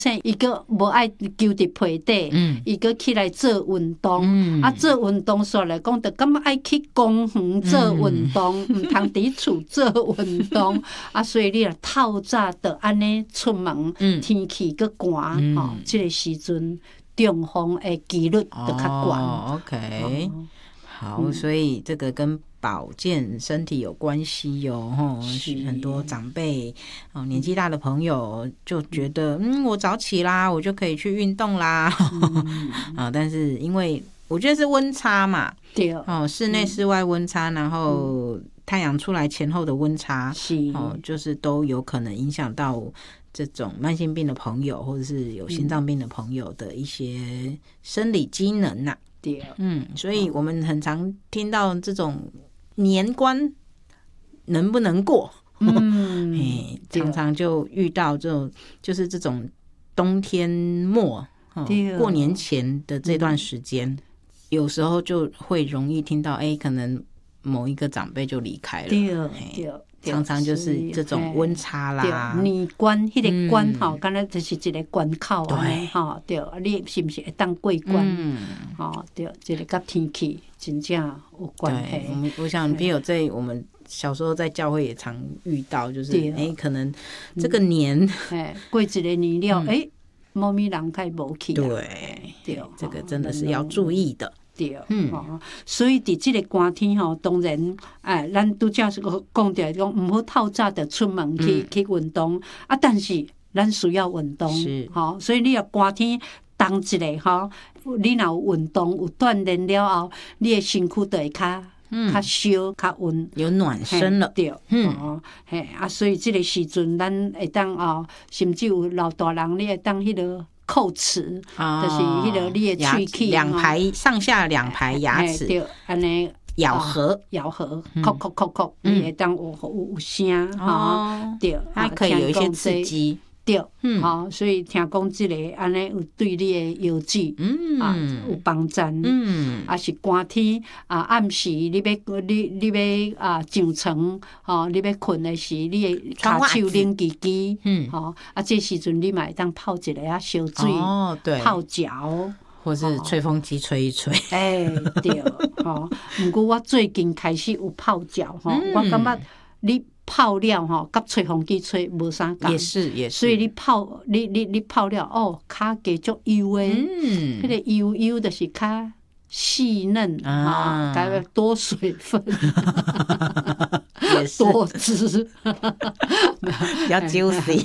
像伊个无爱揪伫被底，伊个起来做运动，做运动煞来讲，就感觉爱去公园做运动，毋通伫厝做运动，所以你若透早就安尼出门，天气佫寒，即个时阵中风的几率就较悬。 OK， 好，所以这个跟保健身体有关系哦，很多长辈年纪大的朋友就觉得我早起啦，我就可以去运动啦，但是因为我觉得是温差嘛， 对， 室内室外温差，然后太阳出来前后的温差，就是都有可能影响到这种慢性病的朋友或者是有心脏病的朋友的一些生理机能啊。 对， 所以我们很常听到这种年关能不能过，常常就遇到这种就是这种冬天末过年前的这段时间，有时候就会容易听到可能某一个长辈就离开了。 对， 常常就是这种温差啦， 年关迄个关敢若就是一个关口安尼对，你是不是会当过关？对，这个甲天气真正有关系。 我想比如在我们小时候在教会也常遇到，就是可能这个年过一个年了，猫咪人开无去， 对，这个真的是要注意的。 对，所以伫即个寒天当然，咱拄则是讲着讲，毋好透早就出门去运动，但是咱需要运动，所以你若寒天冻一下你若有运动有锻炼了后，你的身躯就会较烧较温， 有暖身了。 对，所以即个时阵咱会当甚至有老大人，你会当迄个叩齿，就是迄个你的喙齿上下两排牙齿， 对，安尼咬合， 叩叩叩叩，你会当有声，对， 它可以有一些刺激。 对，所以听讲即个安尼有对你的腰椎有帮助，是寒天暗时你要上床你要困的时，你的骹手冷叽叽，这时阵你嘛会当泡一个烧水，泡脚。 或是吹风机吹一吹， 对，不过我最近开始有泡脚，我感觉你泡了甲吹风机吹无啥共， 也是， 所以你泡了骹加足油的，迄个油就是较细嫩多水分， 也是多汁， 比较 juicy。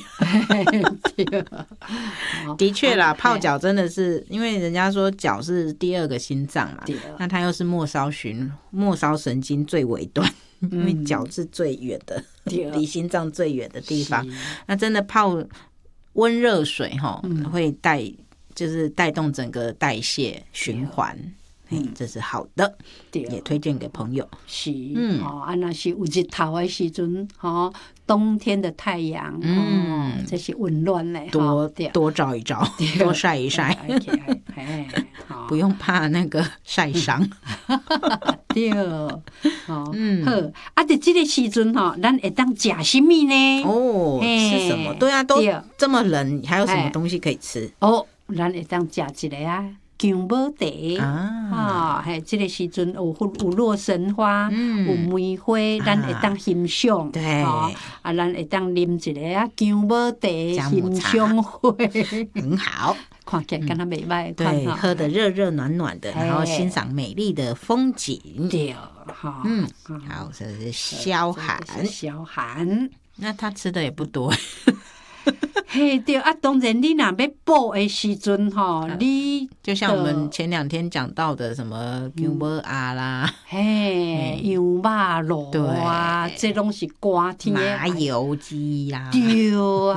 的确啦，泡脚真的是，因为人家说脚是第二个心脏嘛，那它又是末梢神经最尾端，因为脚是最远的，离心脏最远的地方。那真的泡温热水会带动整个代谢循环。这是好的，也推荐给朋友。 是，那是有日头的时阵，冬天的太阳，这是温暖的， 多照一照，多晒一晒，不用怕那个晒伤。 对，好，在这个时阵咱会当吃什么呢？ 吃什么？对啊，都这么冷，还有什么东西可以吃？ 咱会当吃一个姜母茶这个时阵有洛神花，有梅花，咱会当欣赏。 对， 咱会当啉一个姜母茶，欣赏花， 很好， 看起来敢若袂歹。 对，喝得热热暖暖的，然后欣赏美丽的风景。 对， 好，这是消寒。那他吃的也不多。 对当然你若要补的时阵你就像我们前2天讲到的什么姜母鸭啦， 羊肉炉这拢是寒天的麻油鸡啦， 对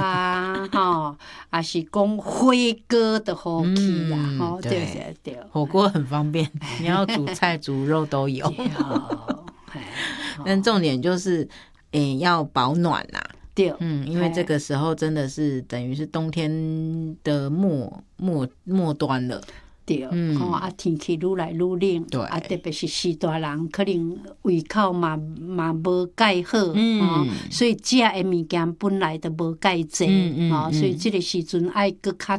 也是讲火锅的好去啦，对， 火锅很方便，你要煮菜煮肉都有。但重点就是要保暖啦。因为这个时候真的是等于是冬天的末端了， 对，啊，天气愈来愈冷，啊，特别是四大人可能胃口嘛无介好，所以食的物件本来就无介济，所以这个时阵爱搁较